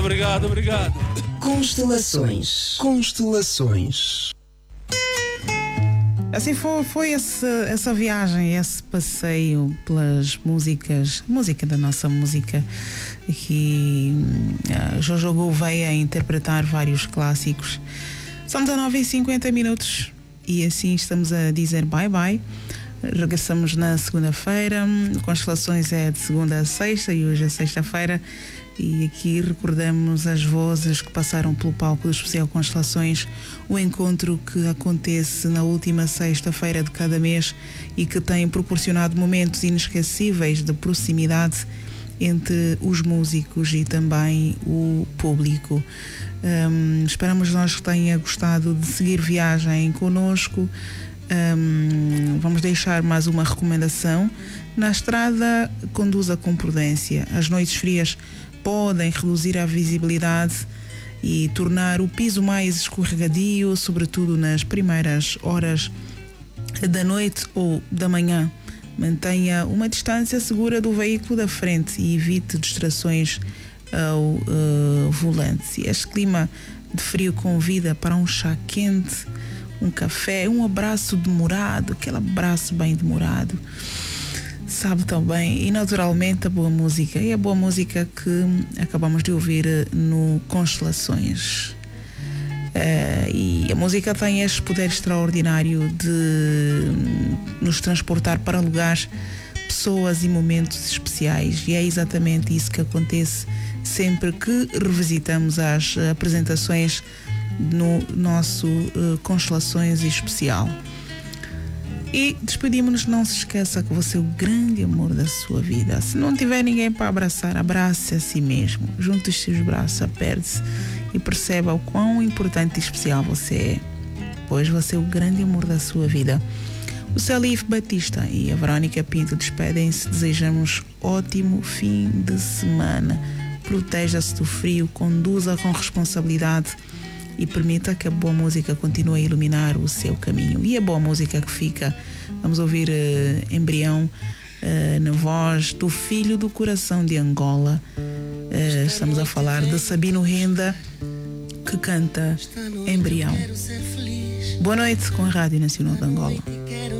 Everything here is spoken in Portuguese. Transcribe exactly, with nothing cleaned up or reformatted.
Obrigado, obrigado. Constelações. Constelações. Assim foi, foi essa, essa viagem, esse passeio pelas músicas, música da nossa música, que uh, Jojo Gouveia a interpretar vários clássicos. São dezenove e cinquenta minutos e assim estamos a dizer bye bye. Regressamos na segunda-feira. Constelações é de segunda a sexta e hoje é sexta-feira. E aqui recordamos as vozes que passaram pelo palco do Especial Constelações, o encontro que acontece na última sexta-feira de cada mês e que tem proporcionado momentos inesquecíveis de proximidade entre os músicos e também o público. Um, esperamos nós que tenha gostado de seguir viagem connosco. Um, vamos deixar mais uma recomendação. Na estrada, conduza com prudência. As noites frias podem reduzir a visibilidade e tornar o piso mais escorregadio, sobretudo nas primeiras horas da noite ou da manhã. Mantenha uma distância segura do veículo da frente e evite distrações ao uh, volante. Se este clima de frio convida para um chá quente, um café, um abraço demorado, aquele abraço bem demorado, sabe tão bem, e naturalmente a boa música, e a boa música que acabamos de ouvir no Constelações. Uh, e a música tem este poder extraordinário de nos transportar para lugares, pessoas e momentos especiais, e é exatamente isso que acontece sempre que revisitamos as apresentações no nosso uh, Constelações especial. E despedimos-nos. Não se esqueça que você é o grande amor da sua vida. Se não tiver ninguém para abraçar, abrace a si mesmo. Junte os seus braços, aperte-se e perceba o quão importante e especial você é, pois você é o grande amor da sua vida. O Salif Batista e a Verónica Pinto despedem-se. Desejamos ótimo fim de semana. Proteja-se do frio, conduza com responsabilidade e permita que a boa música continue a iluminar o seu caminho. E a boa música que fica, vamos ouvir uh, Embrião, uh, na voz do Filho do Coração de Angola. Uh, estamos a falar de Sabino Renda, que canta Embrião. Boa noite com a Rádio Nacional de Angola.